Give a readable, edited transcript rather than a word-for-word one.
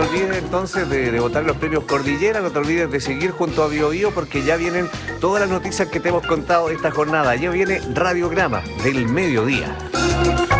te olvides entonces de votar los premios Cordillera, no te olvides de seguir junto a Bio Bio porque ya vienen todas las noticias que te hemos contado esta jornada. Ya viene Radiograma del mediodía.